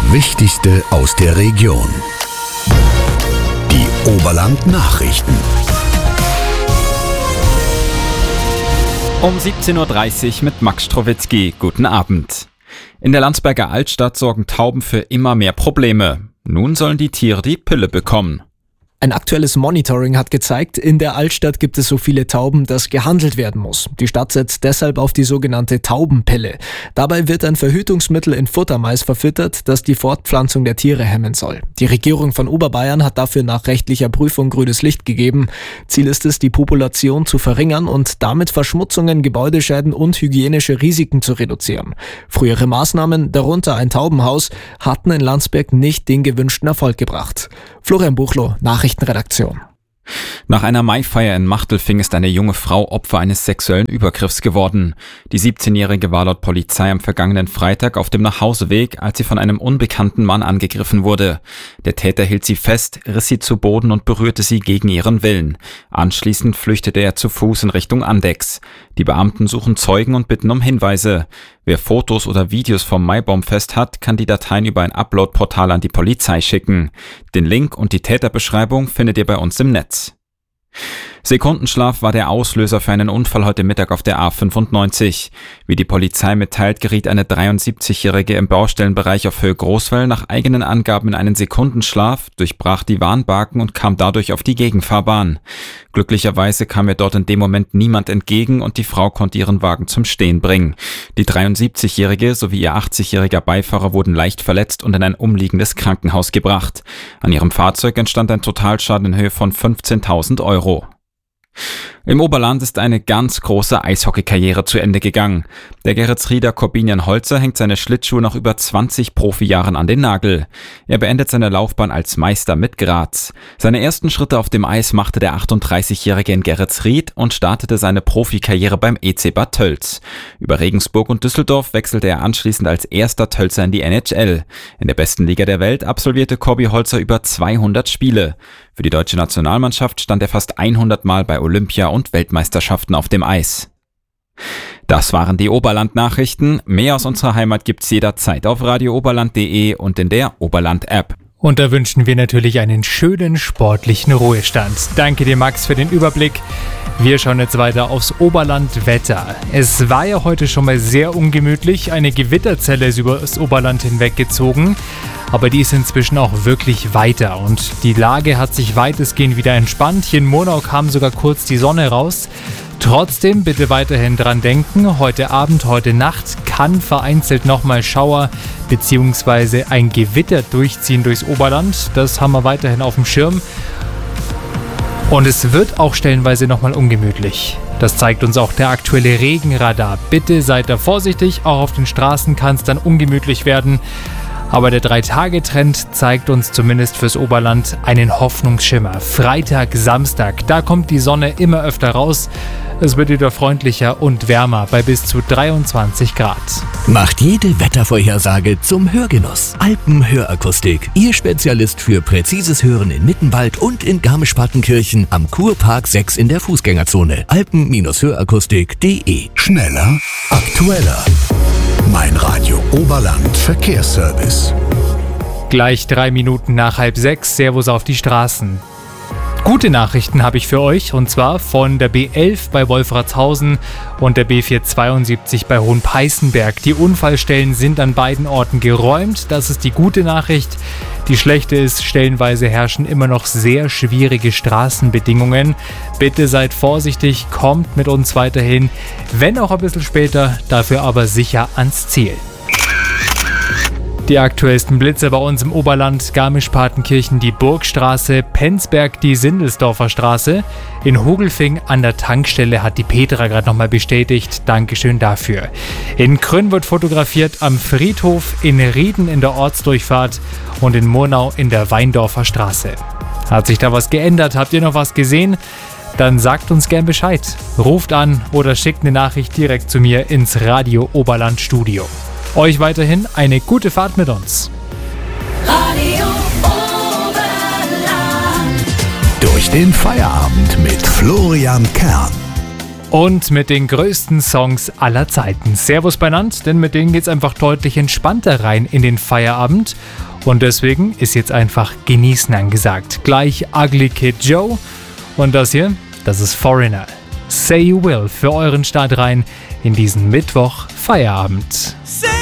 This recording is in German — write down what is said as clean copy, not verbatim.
Wichtigste aus der Region. Die Oberland-Nachrichten. Um 17.30 Uhr mit Max Strowitzki. Guten Abend. In der Landsberger Altstadt sorgen Tauben für immer mehr Probleme. Nun sollen die Tiere die Pille bekommen. Ein aktuelles Monitoring hat gezeigt, in der Altstadt gibt es so viele Tauben, dass gehandelt werden muss. Die Stadt setzt deshalb auf die sogenannte Taubenpille. Dabei wird ein Verhütungsmittel in Futtermais verfüttert, das die Fortpflanzung der Tiere hemmen soll. Die Regierung von Oberbayern hat dafür nach rechtlicher Prüfung grünes Licht gegeben. Ziel ist es, die Population zu verringern und damit Verschmutzungen, Gebäudeschäden und hygienische Risiken zu reduzieren. Frühere Maßnahmen, darunter ein Taubenhaus, hatten in Landsberg nicht den gewünschten Erfolg gebracht. Florian Buchloh, Nachrichtenredaktion. Nach einer Maifeier in Machtelfing ist eine junge Frau Opfer eines sexuellen Übergriffs geworden. Die 17-Jährige war laut Polizei am vergangenen Freitag auf dem Nachhauseweg, als sie von einem unbekannten Mann angegriffen wurde. Der Täter hielt sie fest, riss sie zu Boden und berührte sie gegen ihren Willen. Anschließend flüchtete er zu Fuß in Richtung Andechs. Die Beamten suchen Zeugen und bitten um Hinweise. Wer Fotos oder Videos vom Maibaumfest hat, kann die Dateien über ein Upload-Portal an die Polizei schicken. Den Link und die Täterbeschreibung findet ihr bei uns im Netz. Sekundenschlaf war der Auslöser für einen Unfall heute Mittag auf der A95. Wie die Polizei mitteilt, geriet eine 73-Jährige im Baustellenbereich auf Höhe Großwell nach eigenen Angaben in einen Sekundenschlaf, durchbrach die Warnbarken und kam dadurch auf die Gegenfahrbahn. Glücklicherweise kam ihr dort in dem Moment niemand entgegen und die Frau konnte ihren Wagen zum Stehen bringen. Die 73-Jährige sowie ihr 80-jähriger Beifahrer wurden leicht verletzt und in ein umliegendes Krankenhaus gebracht. An ihrem Fahrzeug entstand ein Totalschaden in Höhe von 15.000 Euro. Im Oberland ist eine ganz große Eishockeykarriere zu Ende gegangen. Der Geretsrieder Corbinian Holzer hängt seine Schlittschuhe nach über 20 Profijahren an den Nagel. Er beendet seine Laufbahn als Meister mit Graz. Seine ersten Schritte auf dem Eis machte der 38-Jährige in Geretsried und startete seine Profikarriere beim EC Bad Tölz. Über Regensburg und Düsseldorf wechselte er anschließend als erster Tölzer in die NHL. In der besten Liga der Welt absolvierte Corby Holzer über 200 Spiele. Für die deutsche Nationalmannschaft stand er fast 100 Mal bei Olympia- und Weltmeisterschaften auf dem Eis. Das waren die Oberland-Nachrichten. Mehr aus unserer Heimat gibt's jederzeit auf radiooberland.de und in der Oberland-App. Und da wünschen wir natürlich einen schönen sportlichen Ruhestand. Danke dir, Max, für den Überblick. Wir schauen jetzt weiter aufs Oberland-Wetter. Es war ja heute schon mal sehr ungemütlich. Eine Gewitterzelle ist über das Oberland hinweggezogen. Aber die ist inzwischen auch wirklich weiter und die Lage hat sich weitestgehend wieder entspannt. Hier in Murnau kam sogar kurz die Sonne raus. Trotzdem bitte weiterhin dran denken, heute Abend, heute Nacht kann vereinzelt nochmal Schauer bzw. ein Gewitter durchziehen durchs Oberland. Das haben wir weiterhin auf dem Schirm. Und es wird auch stellenweise nochmal ungemütlich. Das zeigt uns auch der aktuelle Regenradar. Bitte seid da vorsichtig, auch auf den Straßen kann es dann ungemütlich werden. Aber der 3-Tage-Trend zeigt uns zumindest fürs Oberland einen Hoffnungsschimmer. Freitag, Samstag, da kommt die Sonne immer öfter raus. Es wird wieder freundlicher und wärmer bei bis zu 23 Grad. Macht jede Wettervorhersage zum Hörgenuss. Alpenhörakustik, Ihr Spezialist für präzises Hören in Mittenwald und in Garmisch-Partenkirchen am Kurpark 6 in der Fußgängerzone. Alpen-hörakustik.de. Schneller, aktueller. Mein Radio Oberland Verkehrsservice. Gleich 3 Minuten nach 5:30, Servus auf die Straßen. Gute Nachrichten habe ich für euch und zwar von der B11 bei Wolfratshausen und der B472 bei Hohenpeißenberg. Die Unfallstellen sind an beiden Orten geräumt, das ist die gute Nachricht. Die schlechte ist, stellenweise herrschen immer noch sehr schwierige Straßenbedingungen. Bitte seid vorsichtig, kommt mit uns weiterhin, wenn auch ein bisschen später, dafür aber sicher ans Ziel. Die aktuellsten Blitze bei uns im Oberland: Garmisch-Partenkirchen die Burgstraße, Penzberg die Sindelsdorfer Straße. In Hogelfing an der Tankstelle hat die Petra gerade nochmal bestätigt. Dankeschön dafür. In Krönn wird fotografiert am Friedhof, in Rieden in der Ortsdurchfahrt und in Murnau in der Weindorfer Straße. Hat sich da was geändert? Habt ihr noch was gesehen? Dann sagt uns gern Bescheid. Ruft an oder schickt eine Nachricht direkt zu mir ins Radio Oberland Studio. Euch weiterhin eine gute Fahrt mit uns. Radio Oberland. Durch den Feierabend mit Florian Kern. Und mit den größten Songs aller Zeiten. Servus benannt, denn mit denen geht's einfach deutlich entspannter rein in den Feierabend. Und deswegen ist jetzt einfach Genießen angesagt. Gleich Ugly Kid Joe. Und das hier, das ist Foreigner. Say You Will für euren Start rein in diesen Mittwoch Feierabend.